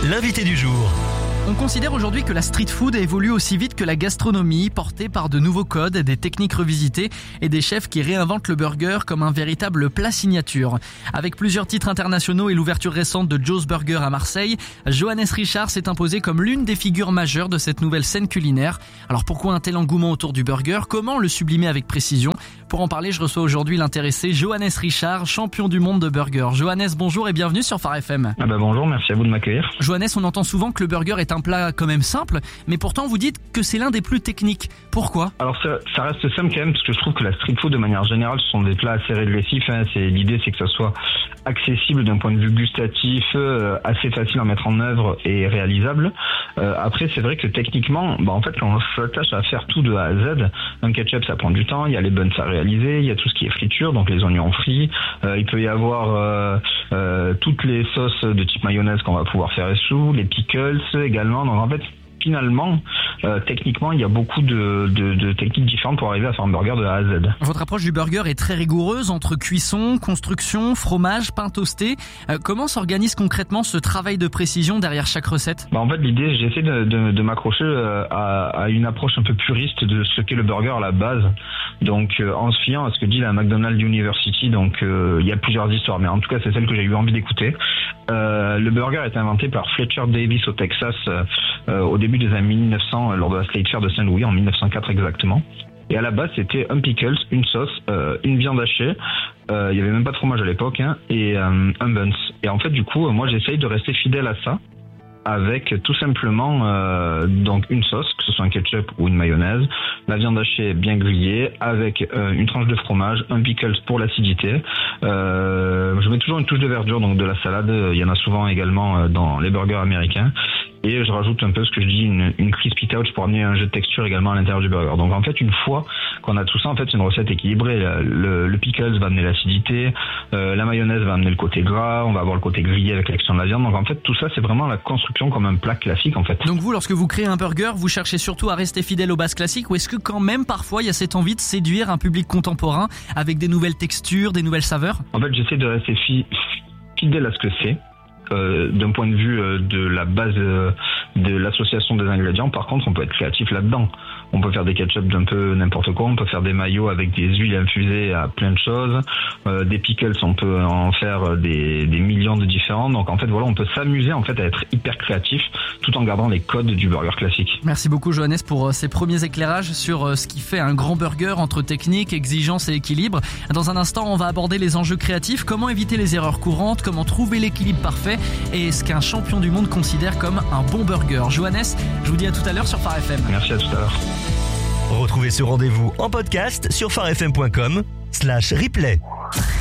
l'invité du jour. On considère aujourd'hui que la street food évolue aussi vite que la gastronomie, portée par de nouveaux codes, des techniques revisitées et des chefs qui réinventent le burger comme un véritable plat signature. Avec plusieurs titres internationaux et l'ouverture récente de Joe's Burger à Marseille, Johannes Richard s'est imposé comme l'une des figures majeures de cette nouvelle scène culinaire. Alors pourquoi un tel engouement autour du burger ? Comment le sublimer avec précision ? Pour en parler, je reçois aujourd'hui l'intéressé Johannes Richard, champion du monde de burger. Johannes, bonjour et bienvenue sur Phare FM. Bonjour, merci à vous de m'accueillir. Johannes, on entend souvent que le burger est un plat quand même simple, mais pourtant vous dites que c'est l'un des plus techniques. Pourquoi ? Alors ça reste simple quand même, parce que je trouve que la street food de manière générale, ce sont des plats assez régressifs. L'idée c'est que ça soit accessible d'un point de vue gustatif, assez facile à mettre en œuvre et réalisable. Après c'est vrai que techniquement, en fait quand on s'attache à faire tout de A à Z, un ketchup ça prend du temps, il y a les buns à réaliser, il y a tout ce qui est friture, donc les oignons frits, il peut y avoir toutes les sauces de type mayonnaise qu'on va pouvoir faire sous, les pickles également. Donc en fait, finalement, techniquement, il y a beaucoup de techniques différentes pour arriver à faire un burger de A à Z. Votre approche du burger est très rigoureuse entre cuisson, construction, fromage, pain toasté. Comment s'organise concrètement ce travail de précision derrière chaque recette ? En fait, l'idée, j'essaie de m'accrocher à une approche un peu puriste de ce qu'est le burger à la base. Donc, en se fiant à ce que dit la McDonald's University, donc il y a plusieurs histoires, mais en tout cas, c'est celle que j'ai eu envie d'écouter. Le burger a été inventé par Fletcher Davis au Texas au début des années 1900 lors de la State Fair de Saint-Louis en 1904 exactement. Et à la base c'était un pickles, une sauce, une viande hachée, il y avait même pas de fromage à l'époque, et un buns. Et en fait du coup moi j'essaye de rester fidèle à ça, avec tout simplement donc une sauce, que ce soit un ketchup ou une mayonnaise, la viande hachée bien grillée, avec une tranche de fromage, un pickles pour l'acidité. Je mets toujours une touche de verdure, donc de la salade, il y en a souvent également dans les burgers américains. Et je rajoute un peu ce que je dis, une crispy touch pour amener un jeu de texture également à l'intérieur du burger. Donc en fait, une fois qu'on a tout ça, en fait, c'est une recette équilibrée. Le pickles va amener l'acidité, la mayonnaise va amener le côté gras, on va avoir le côté grillé avec l'action de la viande. Donc en fait, tout ça, c'est vraiment la construction comme un plat classique en fait. Donc vous, lorsque vous créez un burger, vous cherchez surtout à rester fidèle aux bases classiques, ou est-ce que quand même parfois il y a cette envie de séduire un public contemporain avec des nouvelles textures, des nouvelles saveurs ? En fait, j'essaie de rester fidèle à ce que c'est. D'un point de vue de la base de l'association des ingrédients, par contre, on peut être créatif là-dedans. On peut faire des ketchup d'un peu n'importe quoi, on peut faire des maillots avec des huiles infusées à plein de choses, des pickles, on peut en faire des millions de différents. Donc en fait, voilà, on peut s'amuser en fait à être hyper créatif tout en gardant les codes du burger classique. Merci beaucoup Johannes pour ces premiers éclairages sur ce qui fait un grand burger entre technique, exigence et équilibre. Dans un instant, on va aborder les enjeux créatifs, comment éviter les erreurs courantes, comment trouver l'équilibre parfait et ce qu'un champion du monde considère comme un bon burger. Johannes, je vous dis à tout à l'heure sur Phare FM. Merci, à tout à l'heure. Retrouvez ce rendez-vous en podcast sur pharefm.com/replay.